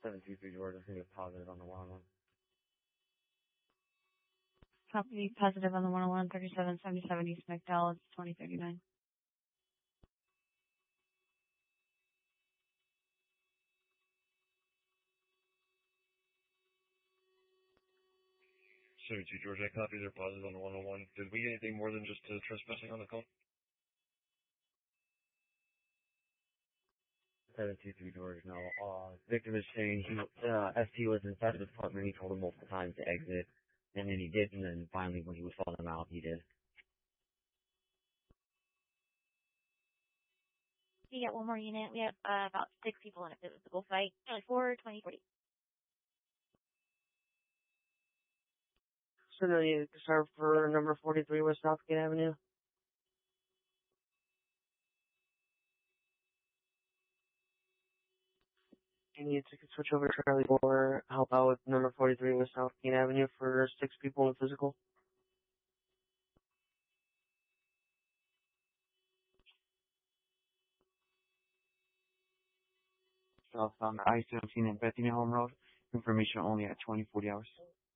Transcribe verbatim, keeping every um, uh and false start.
seven two three Georgia, going to be positive on the one one. Copy, positive on the one oh one, thirty-seven seventy-seven East McDowell, it's twenty thirty-nine. seven two Georgia, I copy, they're positive on the one oh one. Did we get anything more than just uh, trespassing on the call? seven two three Georgia, no. Uh, victim is saying he, uh, S T was inside of his apartment, he told him multiple times to exit, and then he did, and then finally when he was following him out, he did. You got one more unit. We have uh, about six people in a physical fight. Uh, four, twenty, forty. So no, you serve for number forty-three West Southgate Avenue. You need to switch over to Charlie four, help out with number forty-three West Southgate Avenue for six people in physical. Southbound I seventeen at Bethany Home Road. Information only at twenty forty hours.